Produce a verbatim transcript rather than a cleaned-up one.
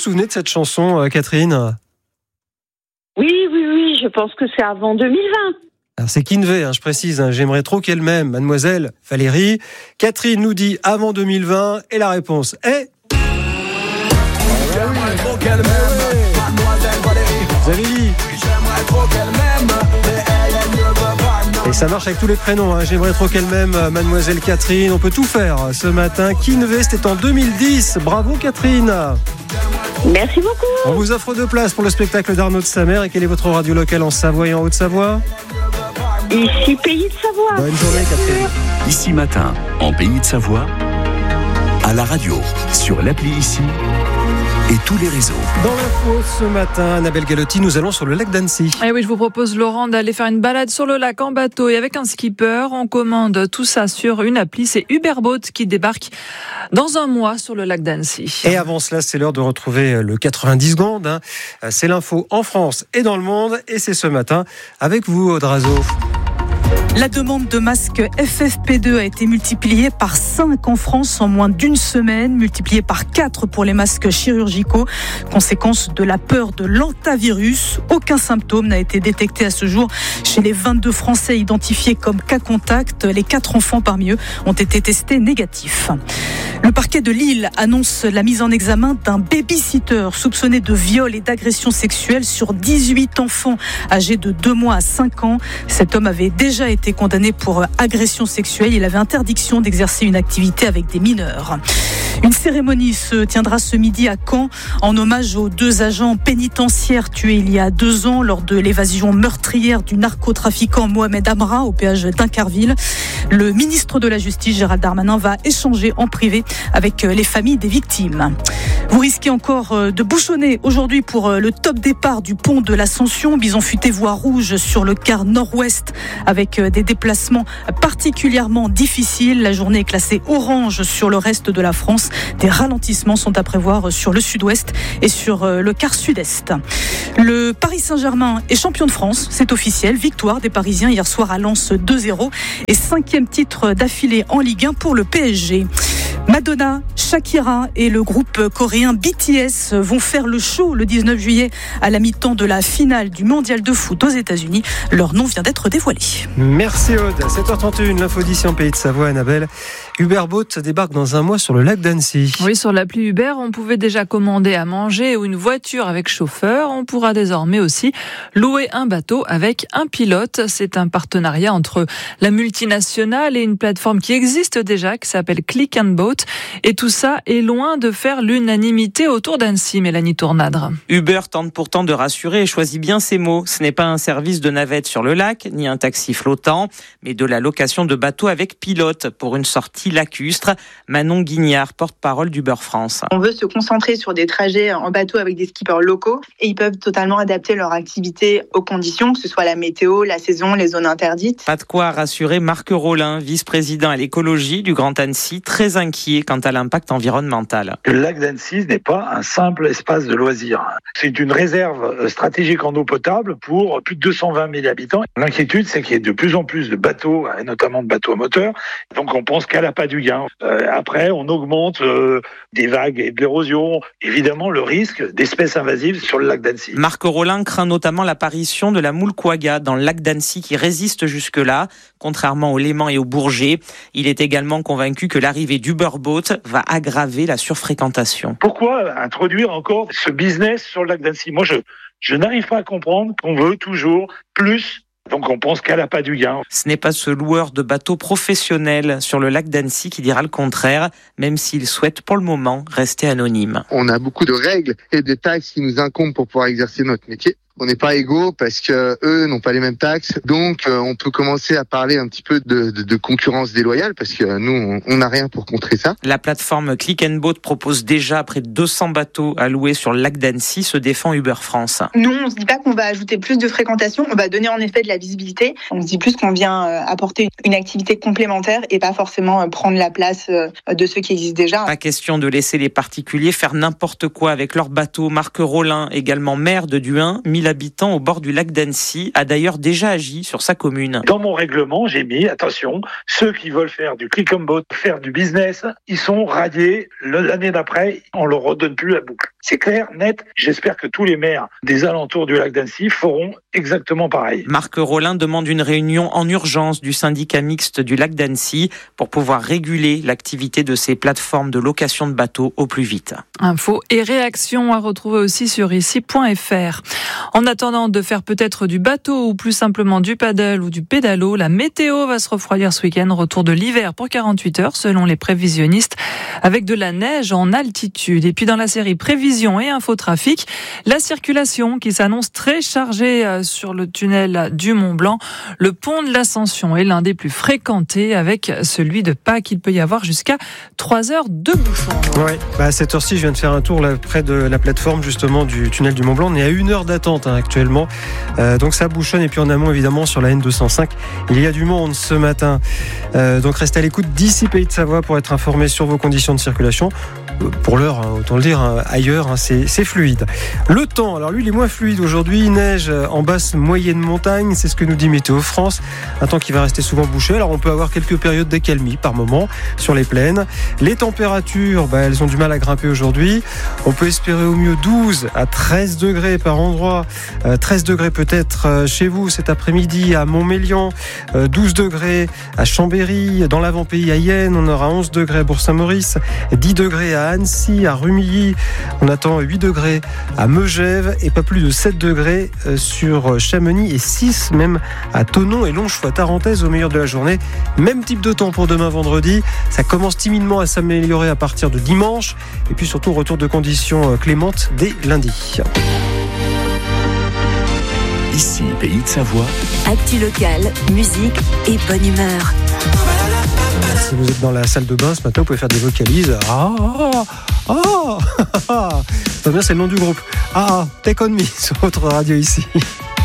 souvenez de cette chanson, euh, Catherine ? Oui, oui, oui, je pense que c'est avant deux mille vingt. Alors c'est Kinvey, hein, je précise, hein, j'aimerais trop qu'elle m'aime, mademoiselle Valérie. Catherine nous dit avant deux mille vingt et la réponse est... J'aimerais trop qu'elle m'aime, mademoiselle Valérie. Vous avez dit. J'aimerais trop qu'elle m'aime, mais elle, elle ne veut pas. Et ça marche avec tous les prénoms, hein. J'aimerais trop qu'elle m'aime, mademoiselle Catherine. On peut tout faire ce matin. Kinvey, c'était en deux mille dix. Bravo Catherine. Merci beaucoup. On vous offre deux places pour le spectacle d'Arnaud de Samer. Et quelle est votre radio locale en Savoie et en Haute-Savoie ? Ici, Pays de Savoie. Bonne journée Catherine. Ici Matin, en Pays de Savoie, à la radio, sur l'appli Ici et tous les réseaux. Dans l'info ce matin, Annabelle Galotti, nous allons sur le lac d'Annecy. Et oui, je vous propose, Laurent, d'aller faire une balade sur le lac en bateau et avec un skipper. On commande tout ça sur une appli. C'est Uberboat qui débarque dans un mois sur le lac d'Annecy. Et avant cela, c'est l'heure de retrouver le quatre-vingt-dix secondes. Hein. C'est l'info en France et dans le monde. Et c'est ce matin avec vous, Audrazo. La demande de masques F F P deux a été multipliée par cinq en France en moins d'une semaine, multipliée par quatre pour les masques chirurgicaux. Conséquence de la peur de l'hantavirus. Aucun symptôme n'a été détecté à ce jour chez les vingt-deux Français identifiés comme cas contact. Les quatre enfants parmi eux ont été testés négatifs. Le parquet de Lille annonce la mise en examen d'un baby-sitter soupçonné de viol et d'agression sexuelle sur dix-huit enfants âgés de deux mois à cinq ans. Cet homme avait déjà été condamné pour agression sexuelle. Il avait interdiction d'exercer une activité avec des mineurs. Une cérémonie se tiendra ce midi à Caen en hommage aux deux agents pénitentiaires tués il y a deux ans lors de l'évasion meurtrière du narcotrafiquant Mohamed Amra au péage d'Incarville. Le ministre de la Justice, Gérald Darmanin, va échanger en privé avec les familles des victimes. Vous risquez encore de bouchonner aujourd'hui pour le top départ du pont de l'Ascension. Bison futé voie rouge sur le quart nord-ouest avec des déplacements particulièrement difficiles. La journée est classée orange sur le reste de la France. Des ralentissements sont à prévoir sur le sud-ouest et sur le quart sud-est. Le Paris Saint-Germain est champion de France, c'est officiel. Victoire des Parisiens hier soir à Lens deux zéro et cinquième titre d'affilée en Ligue un pour le P S G. Madonna, Shakira et le groupe coréen B T S vont faire le show le dix-neuf juillet à la mi-temps de la finale du mondial de foot aux États-Unis. Leur nom vient d'être dévoilé. Merci Aude. sept heures trente et une, l'info d'ici en Pays de Savoie, Annabelle. Uberboat débarque dans un mois sur le lac d'Annecy. Oui, sur l'appli Uber, on pouvait déjà commander à manger ou une voiture avec chauffeur. On pourra désormais aussi louer un bateau avec un pilote. C'est un partenariat entre la multinationale et une plateforme qui existe déjà, qui s'appelle Click and Boat. Et tout ça est loin de faire l'unanimité autour d'Annecy, Mélanie Tournadre. Uber tente pourtant de rassurer et choisit bien ses mots. Ce n'est pas un service de navette sur le lac, ni un taxi flottant, mais de la location de bateaux avec pilote pour une sortie lacustre. Manon Guignard, porte-parole d'Uber France. On veut se concentrer sur des trajets en bateau avec des skippers locaux et ils peuvent totalement adapter leur activité aux conditions, que ce soit la météo, la saison, les zones interdites. Pas de quoi rassurer Marc Rollin, vice-président à l'écologie du Grand Annecy, très inquiet quant à l'impact environnemental. Le lac d'Annecy n'est pas un simple espace de loisirs. C'est une réserve stratégique en eau potable pour plus de deux cent vingt mille habitants. L'inquiétude, c'est qu'il y ait de plus en plus de bateaux, et notamment de bateaux à moteur. Donc on pense qu'à l'appât du gain. Euh, après, on augmente euh, des vagues et de l'érosion. Évidemment, le risque d'espèces invasives sur le lac d'Annecy. Marc Rollin craint notamment l'apparition de la moule quagga dans le lac d'Annecy qui résiste jusque-là, contrairement au Léman et au Bourget. Il est également convaincu que l'arrivée d'Uberboat va aggraver la surfréquentation. Pourquoi introduire encore ce business sur le lac d'Annecy ? Moi, je, je n'arrive pas à comprendre qu'on veut toujours plus. Donc on pense qu'à l'appât du gain. Ce n'est pas ce loueur de bateaux professionnel sur le lac d'Annecy qui dira le contraire, même s'il souhaite pour le moment rester anonyme. On a beaucoup de règles et de taxes qui nous incombent pour pouvoir exercer notre métier. On n'est pas égaux parce que eux n'ont pas les mêmes taxes. Donc, euh, on peut commencer à parler un petit peu de, de, de concurrence déloyale parce que euh, nous, on n'a rien pour contrer ça. La plateforme Click and Boat propose déjà près de deux cents bateaux à louer sur le lac d'Annecy, se défend Uber France. Nous, on se dit pas qu'on va ajouter plus de fréquentation, on va donner en effet de la visibilité. On se dit plus qu'on vient apporter une activité complémentaire et pas forcément prendre la place de ceux qui existent déjà. Pas question de laisser les particuliers faire n'importe quoi avec leurs bateaux. Marc Rollin, également maire de Duhain, mis mille habitants au bord du lac d'Annecy a d'ailleurs déjà agi sur sa commune. Dans mon règlement, j'ai mis, attention, ceux qui veulent faire du click and boat, faire du business, ils sont radiés. L'année d'après, on leur redonne plus la boucle. C'est clair, net. J'espère que tous les maires des alentours du lac d'Annecy feront exactement pareil. Marc Rollin demande une réunion en urgence du syndicat mixte du lac d'Annecy pour pouvoir réguler l'activité de ces plateformes de location de bateaux au plus vite. Infos et réactions à retrouver aussi sur ici point f r. En attendant de faire peut-être du bateau ou plus simplement du paddle ou du pédalo, la météo va se refroidir ce week-end. Retour de l'hiver pour quarante-huit heures selon les prévisionnistes, avec de la neige en altitude. Et puis dans la série Prévision et Infotrafic, la circulation qui s'annonce très chargée sur le tunnel du Mont-Blanc. Le pont de l'Ascension est l'un des plus fréquentés, avec celui de Pâques. Il peut y avoir jusqu'à trois heures de bouchon. Oui, bah à cette heure-ci, je viens de faire un tour là, près de la plateforme justement du tunnel du Mont-Blanc. On est à une heure d'attente hein, actuellement. Euh, donc ça bouchonne. Et puis en amont, évidemment, sur la N deux cent cinq, il y a du monde ce matin. Euh, donc restez à l'écoute d'ici Pays de Savoie pour être informé sur vos conditions de circulation. Pour l'heure, hein, autant le dire, hein, ailleurs, hein, c'est, c'est fluide. Le temps, alors lui, il est moins fluide aujourd'hui. Neige en basse moyenne montagne, c'est ce que nous dit Météo France. Un temps qui va rester souvent bouché. Alors on peut avoir quelques périodes d'accalmie par moment sur les plaines. Les températures, bah, elles ont du mal à grimper aujourd'hui. On peut espérer au mieux douze à treize degrés par endroit. Euh, treize degrés peut-être euh, chez vous cet après-midi à Montmélian. Euh, douze degrés à Chambéry. Dans l'avant-pays à Yenne, on aura onze degrés à Bourg-Saint-Maurice. dix degrés à Annecy, à Rumilly. On attend huit degrés à Megève et pas plus de sept degrés sur Chamonix et six même à Thonon et Longefoy, Tarentaise au meilleur de la journée. Même type de temps pour demain vendredi. Ça commence timidement à s'améliorer à partir de dimanche. Et puis surtout, retour de conditions clémentes dès lundi. Ici, Pays de Savoie. Actu locale, musique et bonne humeur. Si vous êtes dans la salle de bain ce matin, vous pouvez faire des vocalises. Ah, ah, ah, ah. C'est bien, c'est le nom du groupe. Ah, Take On Me sur votre radio ici.